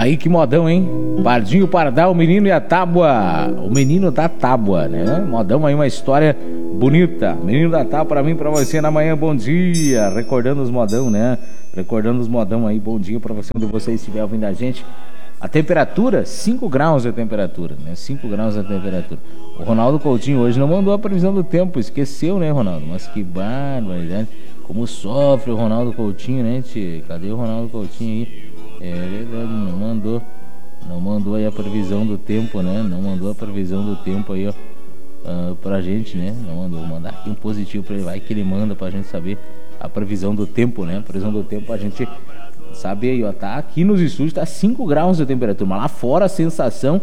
Aí que modão, hein? Pardinho, Pardal, o menino e a tábua. O menino da tábua, né? Modão aí, uma história bonita. Menino da tábua pra mim, pra você na manhã, bom dia. Recordando os modão, né? Recordando os modão aí, bom dia pra você, onde você estiver ouvindo a gente. A temperatura, 5 graus a temperatura, né? 5 graus a temperatura. O Ronaldo Coutinho hoje não mandou a previsão do tempo, esqueceu, né, Ronaldo? Mas que barbaridade. Como sofre o Ronaldo Coutinho, né, tio? Cadê o Ronaldo Coutinho aí? É verdade, não mandou aí a previsão do tempo, né? Não mandou a previsão do tempo aí, ó, pra gente, né? Não mandou. Vou mandar aqui um positivo pra ele, vai que ele manda pra gente saber a previsão do tempo, né? A previsão do tempo a gente sabe aí, ó, tá aqui nos estúdios, tá 5 graus a temperatura, mas lá fora a sensação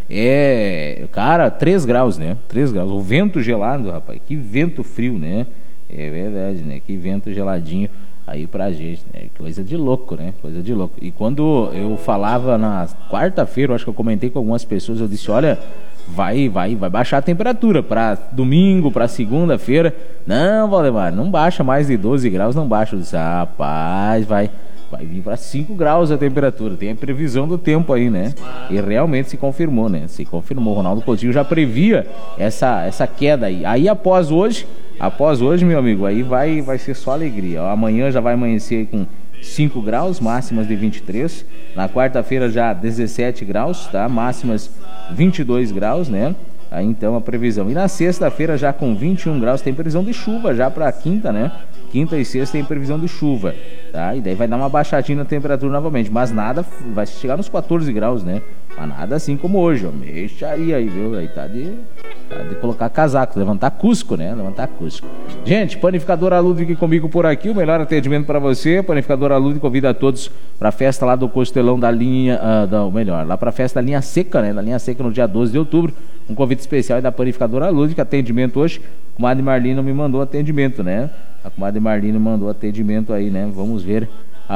é, cara, 3 graus, né? 3 graus, o vento gelado, rapaz, que vento frio, né? É verdade, né? Que vento geladinho aí pra gente, né? Coisa de louco, né? Coisa de louco. E quando eu falava na quarta-feira, eu acho que eu comentei com algumas pessoas, eu disse, olha, vai baixar a temperatura pra domingo, pra segunda-feira. Não, Valdemar, não baixa mais de 12 graus, não baixa. Eu disse, rapaz, vai vir para 5 graus a temperatura. Tem a previsão do tempo aí, né? E realmente se confirmou, né? Se confirmou. O Ronaldo Coutinho já previa essa queda aí. Aí após hoje, meu amigo, aí vai ser só alegria. Amanhã já vai amanhecer aí com 5 graus, máximas de 23. Na quarta-feira já 17 graus, tá? Máximas 22 graus, né? Aí então a previsão. E na sexta-feira já com 21 graus, tem previsão de chuva já para quinta, né? Quinta e sexta tem previsão de chuva, tá? E daí vai dar uma baixadinha na temperatura novamente, mas nada, vai chegar nos 14 graus, né? Mas nada assim como hoje, ó, mexaria aí, viu? Aí tá de colocar casaco, levantar Cusco, né? Levantar Cusco. Gente, Panificadora Ludwig comigo por aqui, o melhor atendimento para você. Panificadora Ludwig convida a todos para a festa lá do Costelão da linha, lá para a festa da linha seca, né? Da linha seca no dia 12 de outubro. Um convite especial aí da Panificadora Ludwig, atendimento hoje. A comadre Marlina me mandou atendimento, né? A comadre Marlina mandou atendimento aí, né? Vamos ver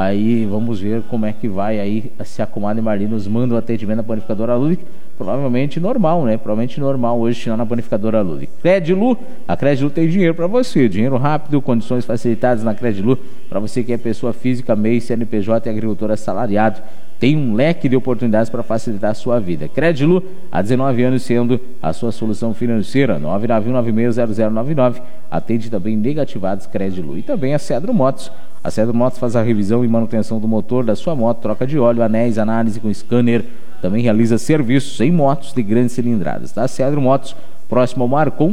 como é que vai aí, se a comadre Marlina nos manda o atendimento da Panificadora Ludwig. Provavelmente normal, né? Provavelmente normal hoje lá na Panificadora Ludwig. Credilu, a Credilu tem dinheiro para você, dinheiro rápido, condições facilitadas na Credilu, para você que é pessoa física, MEI, CNPJ e agricultor assalariado. Tem um leque de oportunidades para facilitar a sua vida. Credilu, há 19 anos sendo a sua solução financeira. 991960099. Atende também negativados Credilu. E também a Cedro Motos. A Cedro Motos faz a revisão e manutenção do motor da sua moto, troca de óleo, anéis, análise com scanner. Também realiza serviços em motos de grandes cilindradas. Tá? Cedro Motos, próximo ao Marcon,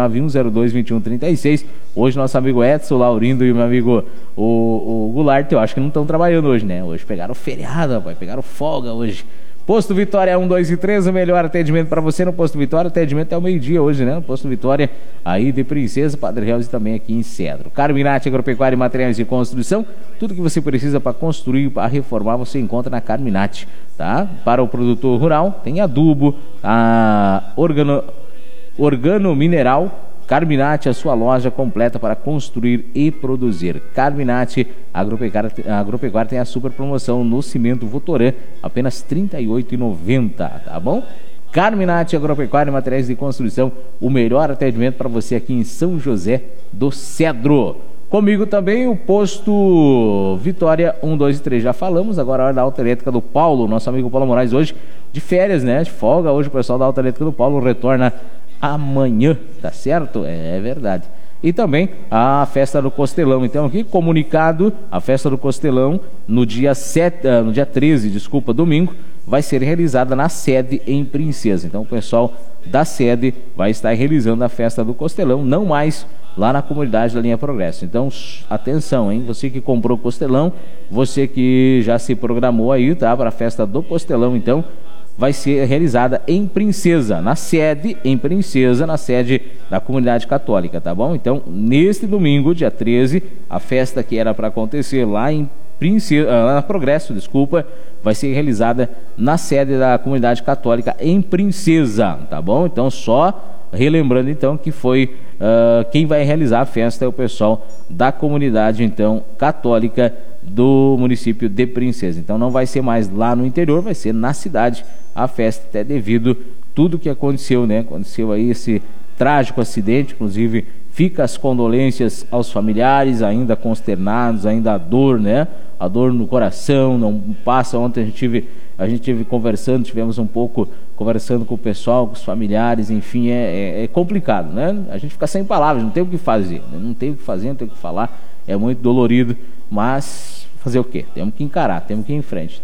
991022136. Hoje nosso amigo Edson Laurindo e o meu amigo o Goulart, eu acho que não estão trabalhando hoje, né? Hoje pegaram feriado, rapaz, pegaram folga hoje. Posto Vitória 1, 2 e 3, o melhor atendimento para você no Posto Vitória. Atendimento é ao meio-dia hoje, né? No Posto Vitória, aí de Princesa, Padre Reus e também aqui em Cedro. Carminati Agropecuária e Materiais de Construção. Tudo que você precisa para construir, para reformar, você encontra na Carminati, tá? Para o produtor rural, tem adubo, a organo mineral. Carminati, a sua loja completa para construir e produzir. Carminati Agropecuária tem a super promoção no cimento Votoran, apenas R$ 38,90, tá bom? Carminati Agropecuária e Materiais de Construção, o melhor atendimento para você aqui em São José do Cedro. Comigo também o Posto Vitória 1, 2 e 3, já falamos. Agora a hora da autoelétrica do Paulo, nosso amigo Paulo Moraes hoje de férias, né? De folga hoje, o pessoal da autoelétrica do Paulo retorna amanhã, tá certo? É verdade. E também a festa do Costelão. Então aqui, comunicado, a festa do Costelão no dia 13, domingo, vai ser realizada na sede em Princesa. Então o pessoal da sede vai estar realizando a festa do Costelão, não mais lá na comunidade da Linha Progresso. Então, atenção, hein? Você que comprou Costelão, você que já se programou aí, tá? Para a festa do Costelão, então, vai ser realizada em Princesa, na sede em Princesa, na sede da comunidade católica, tá bom? Então, neste domingo, dia 13, a festa que era para acontecer lá em Princesa, lá na Progresso, vai ser realizada na sede da comunidade católica em Princesa, tá bom? Então, só relembrando então que foi quem vai realizar a festa é o pessoal da comunidade então católica do município de Princesa. Então não vai ser mais lá no interior, vai ser na cidade a festa, até devido tudo que aconteceu, né? Aconteceu aí esse trágico acidente, inclusive fica as condolências aos familiares, ainda consternados, ainda a dor, né? A dor no coração, não passa. Ontem a gente tive a gente tivemos um pouco conversando com o pessoal, com os familiares, enfim, é complicado, né? A gente fica sem palavras, não tem o que fazer, né? Não tem o que fazer, não tem o que falar, é muito dolorido, mas fazer o quê? Temos que encarar, temos que ir em frente.